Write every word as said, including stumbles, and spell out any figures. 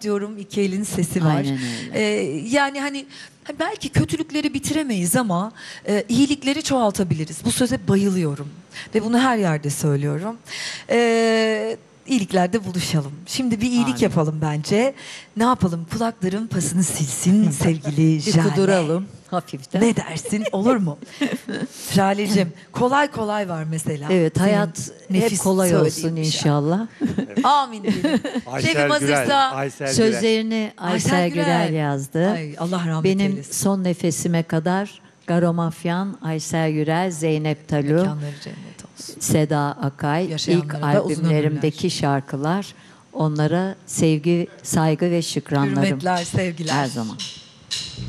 diyorum, iki elin sesi var. Aynen öyle. Ee, yani hani belki kötülükleri bitiremeyiz ama e, iyilikleri çoğaltabiliriz. Bu söze bayılıyorum ve bunu her yerde söylüyorum. Ee, iyiliklerde buluşalım. Şimdi bir iyilik Aynen. yapalım bence. Ne yapalım? Kulakların pasını silsin sevgili Bir Jale. kuduralım hafiften. Ne dersin? Olur mu? Jale'cim, kolay kolay var mesela. Evet, Senin hayat nefis hep kolay olsun söylediğin bir şey. inşallah. Amin diyelim. Aysel Şefim Gürel, hazırsa. Aysel Gürel. Sözlerini Aysel Aysel Gürel Gürel. yazdı. Ay, Allah rahmet Benim eylesin. son nefesime kadar Garomafyan, Aysel Gürel, Zeynep Talu, Mekanları cennet olsun. Seda Akay, ilk Yaşayanlara da uzun albümlerimdeki şarkılar, onlara sevgi, saygı ve şükranlarım. Hürmetler, sevgiler. Her zaman.